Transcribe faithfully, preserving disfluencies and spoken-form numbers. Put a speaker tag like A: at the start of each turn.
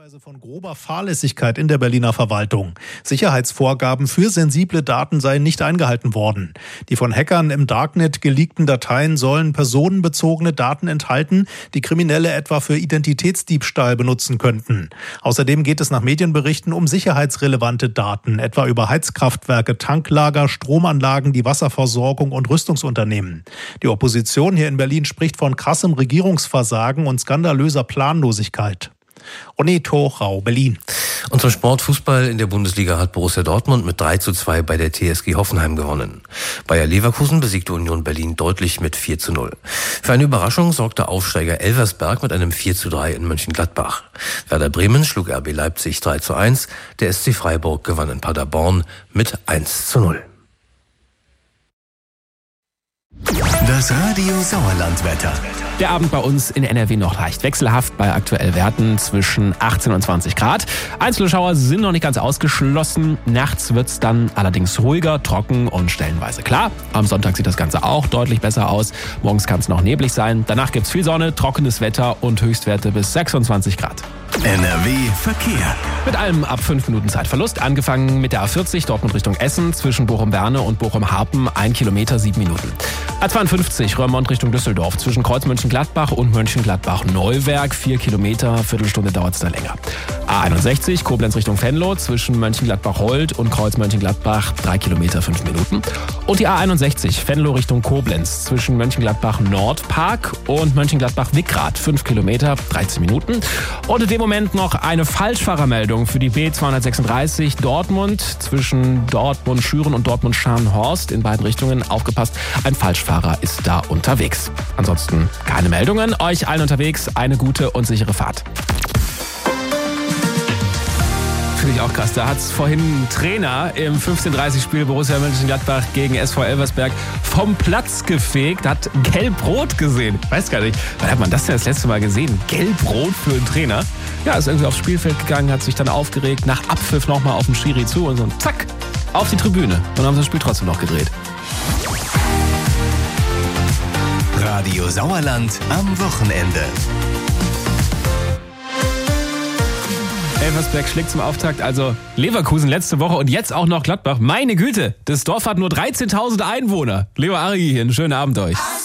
A: Hinweise von grober Fahrlässigkeit in der Berliner Verwaltung. Sicherheitsvorgaben für sensible Daten seien nicht eingehalten worden. Die von Hackern im Darknet geleakten Dateien sollen personenbezogene Daten enthalten, die Kriminelle etwa für Identitätsdiebstahl benutzen könnten. Außerdem geht es nach Medienberichten um sicherheitsrelevante Daten, etwa über Heizkraftwerke, Tanklager, Stromanlagen, die Wasserversorgung und Rüstungsunternehmen. Die Opposition hier in Berlin spricht von krassem Regierungsversagen und skandalöser Planlosigkeit. René Torau, Berlin.
B: Und zum Sport Fußball in der Bundesliga hat Borussia Dortmund mit drei zu zwei bei der T S G Hoffenheim gewonnen. Bayer Leverkusen besiegte Union Berlin deutlich mit vier zu null. Für eine Überraschung sorgte Aufsteiger Elversberg mit einem vier zu drei in Mönchengladbach. Werder Bremen schlug R B Leipzig drei zu eins. Der S C Freiburg gewann in Paderborn mit eins zu null.
C: Das Radio Sauerland-Wetter.
D: Der Abend bei uns in N R W noch leicht wechselhaft bei aktuell Werten zwischen achtzehn und zwanzig Grad. Einzelne Schauer sind noch nicht ganz ausgeschlossen. Nachts wird es dann allerdings ruhiger, trocken und stellenweise klar. Am Sonntag sieht das Ganze auch deutlich besser aus. Morgens kann es noch neblig sein. Danach gibt es viel Sonne, trockenes Wetter und Höchstwerte bis sechsundzwanzig Grad.
C: N R W Verkehr.
D: Mit allem ab fünf Minuten Zeitverlust. Angefangen mit der A vierzig Dortmund Richtung Essen zwischen Bochum-Berne und Bochum-Harpen. ein Kilometer, sieben Minuten. A zweiundfünfzig Röhrmond Richtung Düsseldorf zwischen Kreuz Mönchengladbach und Mönchengladbach-Neuwerk. vier Kilometer, Viertelstunde dauert es da länger. A einundsechzig Koblenz Richtung Venlo zwischen Mönchengladbach-Holt und Kreuz Mönchengladbach. drei Kilometer, fünf Minuten. Und die A einundsechzig Venlo Richtung Koblenz zwischen Mönchengladbach-Nordpark und Mönchengladbach-Wickrath. fünf Kilometer, dreizehn Minuten. Und in dem Moment noch eine Falschfahrermeldung für die B zweihundertsechsunddreißig Dortmund zwischen Dortmund-Schüren und Dortmund-Scharnhorst in beiden Richtungen. Aufgepasst, ein Falschfahrer ist da unterwegs. Ansonsten keine Meldungen. Euch allen unterwegs eine gute und sichere Fahrt. Finde ich auch krass. Da hat es vorhin ein Trainer im fünfzehn Uhr dreißig Spiel Borussia Mönchengladbach gegen S V Elversberg vom Platz gefegt, hat Gelb-Rot gesehen. Ich weiß gar nicht, wann hat man das denn das letzte Mal gesehen? Gelb-Rot für einen Trainer? Ja, ist irgendwie aufs Spielfeld gegangen, hat sich dann aufgeregt, nach Abpfiff nochmal auf den Schiri zu und so zack, auf die Tribüne. Und dann haben sie das Spiel trotzdem noch gedreht.
C: Radio Sauerland am Wochenende.
D: Elversberg schlägt zum Auftakt also Leverkusen letzte Woche und jetzt auch noch Gladbach. Meine Güte, das Dorf hat nur dreizehntausend Einwohner. Leo Ari hier, einen schönen Abend euch.